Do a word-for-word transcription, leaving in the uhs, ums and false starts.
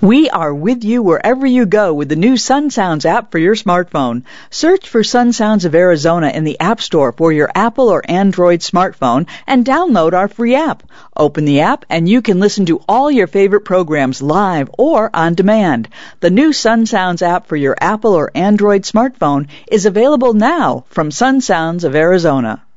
We are with you wherever you go with the new Sun Sounds app for your smartphone. Search for Sun Sounds of Arizona in the App Store for your Apple or Android smartphone and download our free app. Open the app and you can listen to all your favorite programs live or on demand. The new Sun Sounds app for your Apple or Android smartphone is available now from Sun Sounds of Arizona.